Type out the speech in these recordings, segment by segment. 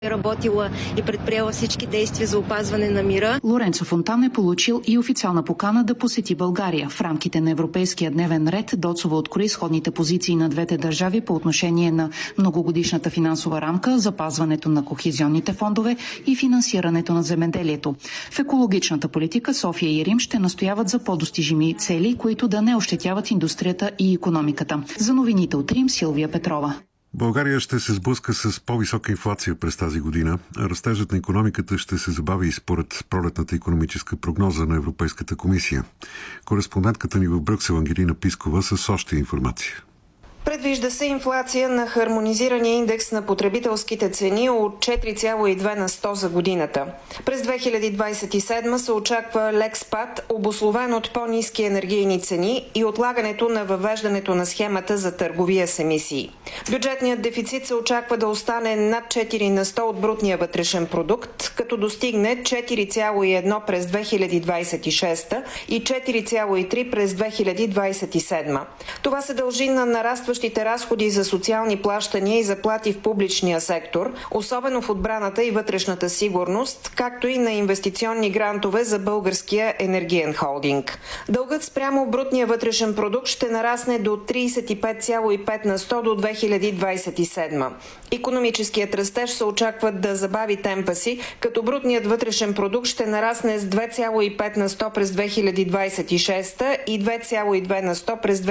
работила и предприела всички действия за опазване на мира. Лоренцо Фонтан е получил и официална покана да посети България. В рамките на европейския дневен ред Доцова открои сходните позиции на двете държави по отношение на многогодишната финансова рамка, запазването на кохезионните фондове и финансирането на земеделието. В екологичната политика София и Рим ще настояват за по-достижими цели, които да не ощетяват индустрията и икономиката. За новините от Рим, Силвия Петрова. България ще се сблъска с по-висока инфлация през тази година. Растежът на икономиката ще се забави и според пролетната икономическа прогноза на Европейската комисия. Кореспондентката ни в Брюксел Ангелина Пискова с още информация. Предвижда се инфлация на хармонизирания индекс на потребителските цени от 4,2 на 100 за годината. През 2027 се очаква лек спад, обусловен от по-ниски енергийни цени и отлагането на въвеждането на схемата за търговия с емисии. Бюджетният дефицит се очаква да остане над 4 на 100 от брутния вътрешен продукт, като достигне 4,1 през 2026 и 4,3 през 2027. Това се дължи на нарастващите разходи за социални плащания и заплати в публичния сектор, особено в отбраната и вътрешната сигурност, както и на инвестиционни грантове за българския енергиен холдинг. Дългът спрямо брутния вътрешен продукт ще нарасне до 35,5 на 100 до 2027. Икономическият растеж се очаква да забави темпа си, като брутният вътрешен продукт ще нарасне с 2,5 на 100 през 2026 и 2,2 на 100 през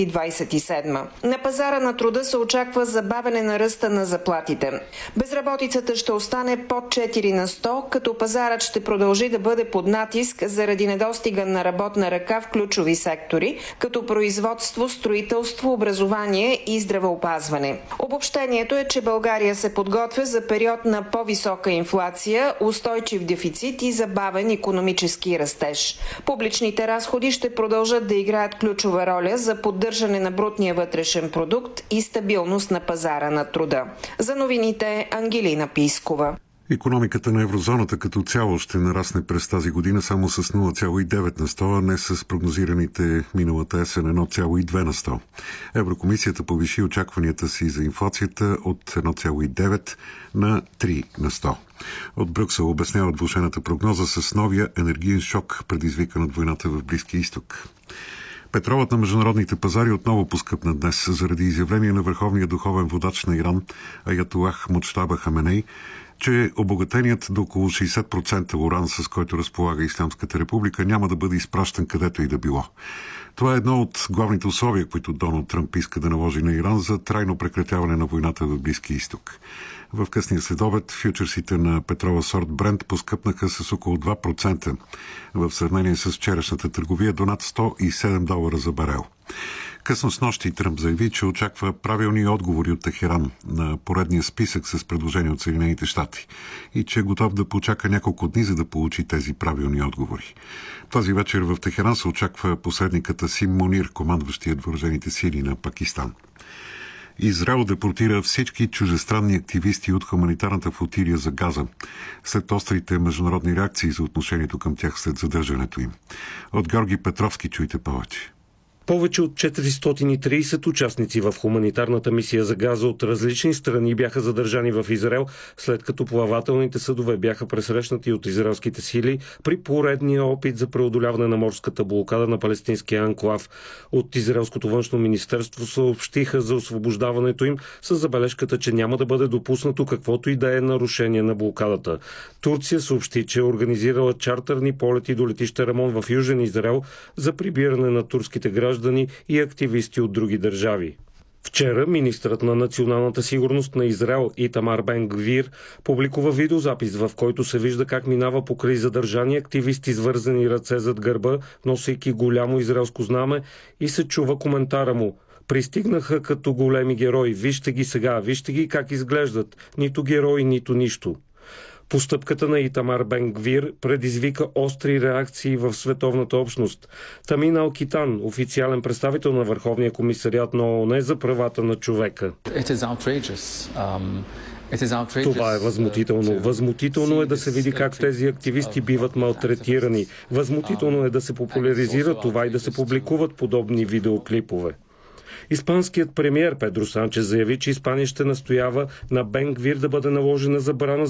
2027. На пазара на труда се очаква забавяне на ръста на заплатите. Безработицата ще остане под 4 на 100, като пазарът ще продължи да бъде под натиск заради недостига на работна ръка в ключови сектори, като производство, строителство, образование и здравеопазване. Обобщението е, че България се подготвя за период на по-висока инфлация, устойчив дефицит и забавен икономически растеж. Публичните разходи ще продължат да играят ключова роля за поддържане на брутния вътрешен продукт и стабилност на пазара на труда. За новините Ангелина Пискова. Икономиката на еврозоната като цяло ще нарасне през тази година само с 0,9 на 100, а не с прогнозираните миналата есен 1,2 на 100. Еврокомисията повиши очакванията си за инфлацията от 1,9 на 3 на 100. От Брюксел обясняват влошената прогноза с новия енергиен шок, предизвикан от войната в Близкия изток. Петролът на международните пазари отново поскъпна днес заради изявление на върховния духовен водач на Иран Аятолах Муджтаба Хаменей, че обогатеният до около 60% уран, с който разполага Ислямската република, няма да бъде изпращан където и да било. Това е едно от главните условия, които Доналд Тръмп иска да наложи на Иран за трайно прекратяване на войната в Близкия изток. В късния следобед фьючерсите на петрола сорт Брент поскъпнаха с около 2% в сравнение с вчерашната търговия до над $107 за барел. Късно с нощи Тръмп заяви, че очаква правилни отговори от Техеран на поредния списък с предложения от Съединените щати и че е готов да почака няколко дни, за да получи тези правилни отговори. Тази вечер в Техеран се очаква посредникът Асим Мунир, командващият въоръжените сили на Пакистан. Израел депортира всички чужестранни активисти от хуманитарната флотилия за Газа, след острите международни реакции за отношението към тях след задържането им. От Георги Петровски чуйте повече. Повече от 430 участници в хуманитарната мисия за Газа от различни страни бяха задържани в Израел, след като плавателните съдове бяха пресрещнати от израелските сили при поредния опит за преодоляване на морската блокада на палестинския анклав. От израелското външно министерство съобщиха за освобождаването им с забележката, че няма да бъде допуснато каквото и да е нарушение на блокадата. Турция съобщи, че е организирала чартърни полети до летище Рамон в Южен Израел за прибиране на турските граждани и активисти от други държави. Вчера министърът на националната сигурност на Израел Итамар Бен Гвир публикува видеозапис, в който се вижда как минава покрай задържани активисти с вързани ръце зад гърба, носейки голямо израелско знаме, и се чува коментара му: "Пристигнаха като големи герои, вижте ги сега, вижте ги как изглеждат, нито герои, нито нищо." Постъпката на Итамар Бен Гвир предизвика остри реакции в световната общност. Тамин Алкитан, официален представител на Върховния комисариат на ООН за правата на човека. Това е възмутително. Възмутително е да се види как тези активисти биват малтретирани. Възмутително е да се популяризира това и да се публикуват подобни видеоклипове. Испанският премиер Педро Санчес заяви, че Испания ще настоява на Бен Гвир да бъде наложена забрана